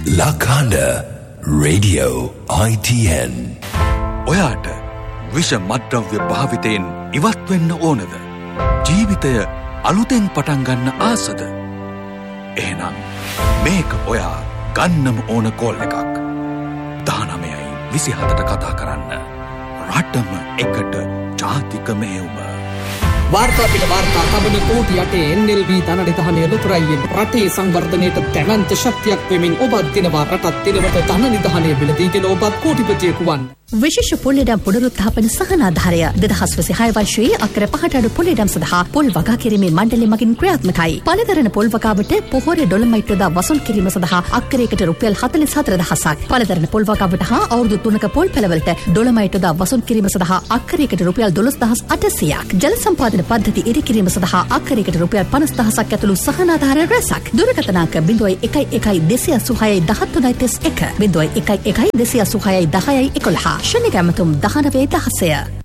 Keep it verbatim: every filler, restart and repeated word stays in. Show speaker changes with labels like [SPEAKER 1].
[SPEAKER 1] Lakanda Radio I T N.
[SPEAKER 2] ඔයාට විෂ මද්ද්‍රව්‍ය භාවිතයෙන් ඉවත් වෙන්න ඕනද? ජීවිතය අලුතෙන් පටන් ගන්න ආසද? එහෙනම් මේක ඔයා ගන්නම ඕන කෝල් එකක්. දහනවයයි විසිහතට කතා කරන්න. රටම එකට ජාතික මෙහෙයුම.
[SPEAKER 3] වාර්තා පිට වාර්තා තබන කෝටි අටේ එන් එල් වී ධනනිධානය ලොතරයියෙන් රටේ සංවර්ධනයට දැවැන්ත ශක්තියක් වෙමින් ඔබත් දිනවා රටත් දිනවට ධනනිධානය බිලදීගෙන ඔබත් කෝටිපතියෙකු වන්න.
[SPEAKER 4] විශේෂ පොල්ලිඩම් පුනරුත්ථාපන සහනාධාරය දෙදහස් විසිහය වර්ෂයේ අක්කර පහට අඩු පොල්ලිඩම් සඳහා පොල් වගා කිරීමේ මණ්ඩලය මගින් ක්‍රියාත්මකයි. පළදරන පොල් වගාවට පොහොර ඩොලමයිට් යොදා වසූල් කිරීම සඳහා අක්කරයකට රුපියල් හතළිස් හතර දහසක්. පළදරන පොල් වගාවට හා අවුරුදු තුනක පොල් පැලවලට ඩොලමයිට් යොදා වසූල් කිරීම සඳහා අක්කරයකට රුපියල් දොළොස් දහස් අටසියයක්. ජල සම්පාදන පද්ධති ඉරි කිරීම සඳහා අක්කරයකට රුපියල් පනස් දහසක් ඇතුළු සහනාධාර රැසක්. දුරකථන අංක ज़ीरो एक एक දෙසිය අසූහයයි දහතුනයි තිස් එක ज़ीरो एक एक දෙසිය අසූහයයි දහයයි එකොළහ. ශනික ඇමතුම් දහනවය දහසය.